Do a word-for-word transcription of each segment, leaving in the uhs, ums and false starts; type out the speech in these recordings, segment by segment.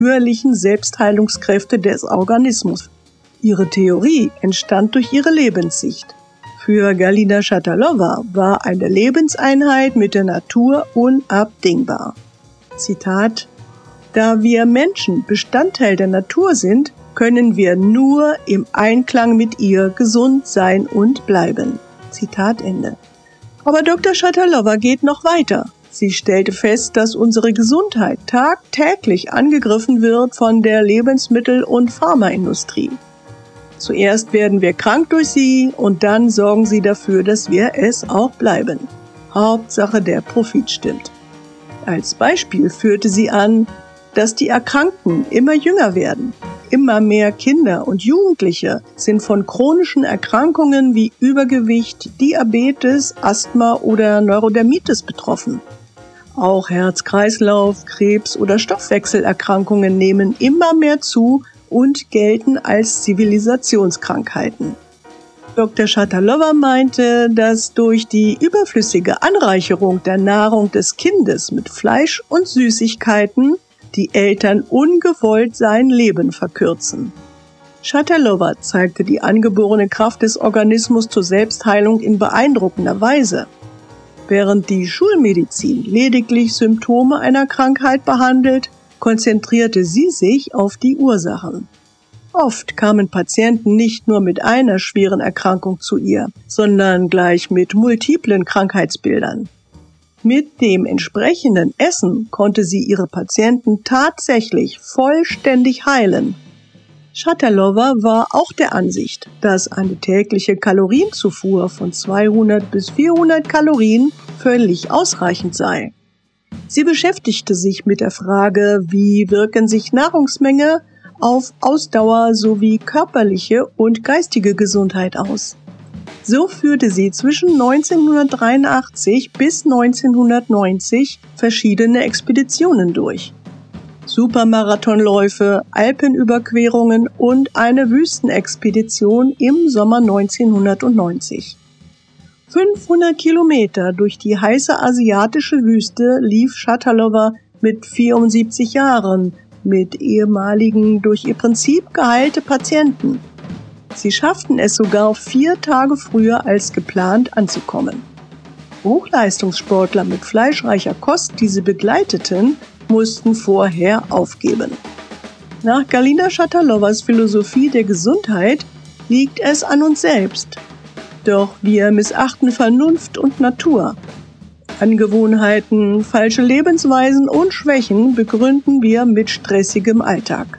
natürlichen Selbstheilungskräfte des Organismus. Ihre Theorie entstand durch ihre Lebenssicht. Für Galina Chatalová war eine Lebenseinheit mit der Natur unabdingbar. Zitat: Da wir Menschen Bestandteil der Natur sind, können wir nur im Einklang mit ihr gesund sein und bleiben. Zitat Ende. Aber Doktor Chatalová geht noch weiter. Sie stellte fest, dass unsere Gesundheit tagtäglich angegriffen wird von der Lebensmittel- und Pharmaindustrie. Zuerst werden wir krank durch sie und dann sorgen sie dafür, dass wir es auch bleiben. Hauptsache der Profit stimmt. Als Beispiel führte sie an, dass die Erkrankten immer jünger werden. Immer mehr Kinder und Jugendliche sind von chronischen Erkrankungen wie Übergewicht, Diabetes, Asthma oder Neurodermitis betroffen. Auch Herz-Kreislauf, Krebs oder Stoffwechselerkrankungen nehmen immer mehr zu und gelten als Zivilisationskrankheiten. Doktor Chatalová meinte, dass durch die überflüssige Anreicherung der Nahrung des Kindes mit Fleisch und Süßigkeiten die Eltern ungewollt sein Leben verkürzen. Chatalová zeigte die angeborene Kraft des Organismus zur Selbstheilung in beeindruckender Weise. Während die Schulmedizin lediglich Symptome einer Krankheit behandelt, konzentrierte sie sich auf die Ursachen. Oft kamen Patienten nicht nur mit einer schweren Erkrankung zu ihr, sondern gleich mit multiplen Krankheitsbildern. Mit dem entsprechenden Essen konnte sie ihre Patienten tatsächlich vollständig heilen. Chatalová war auch der Ansicht, dass eine tägliche Kalorienzufuhr von zweihundert bis vierhundert Kalorien völlig ausreichend sei. Sie beschäftigte sich mit der Frage, wie wirken sich Nahrungsmenge auf Ausdauer sowie körperliche und geistige Gesundheit aus. So führte sie zwischen neunzehnhundertdreiundachtzig bis neunzehnhundertneunzig verschiedene Expeditionen durch. Supermarathonläufe, Alpenüberquerungen und eine Wüstenexpedition im Sommer neunzehnhundertneunzig. fünfhundert Kilometer durch die heiße asiatische Wüste lief Chatalová mit vierundsiebzig Jahren, mit ehemaligen durch ihr Prinzip geheilte Patienten. Sie schafften es sogar vier Tage früher als geplant anzukommen. Hochleistungssportler mit fleischreicher Kost, die sie begleiteten, mussten vorher aufgeben. Nach Galina Chatalovás Philosophie der Gesundheit liegt es an uns selbst. Doch wir missachten Vernunft und Natur. Angewohnheiten, falsche Lebensweisen und Schwächen begründen wir mit stressigem Alltag.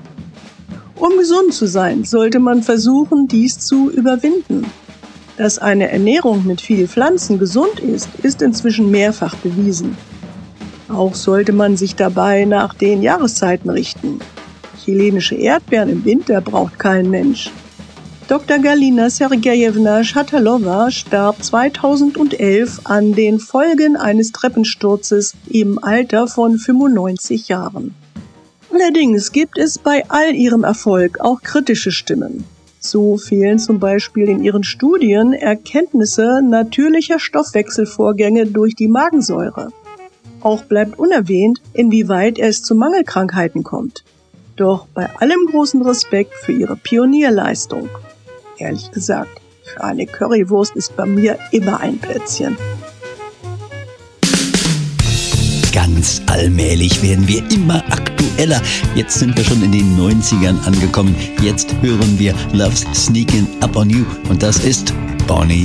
Um gesund zu sein, sollte man versuchen, dies zu überwinden. Dass eine Ernährung mit viel Pflanzen gesund ist, ist inzwischen mehrfach bewiesen. Auch sollte man sich dabei nach den Jahreszeiten richten. Chilenische Erdbeeren im Winter braucht kein Mensch. Doktor Galina Sergejewna Chatalová starb zweitausendelf an den Folgen eines Treppensturzes im Alter von fünfundneunzig Jahren. Allerdings gibt es bei all ihrem Erfolg auch kritische Stimmen. So fehlen zum Beispiel in ihren Studien Erkenntnisse natürlicher Stoffwechselvorgänge durch die Magensäure. Auch bleibt unerwähnt, inwieweit es zu Mangelkrankheiten kommt. Doch bei allem großen Respekt für ihre Pionierleistung. Ehrlich gesagt, für eine Currywurst ist bei mir immer ein Plätzchen. Ganz allmählich werden wir immer aktueller. Jetzt sind wir schon in den neunzigern angekommen. Jetzt hören wir Love's Sneaking Up on You und das ist Bonnie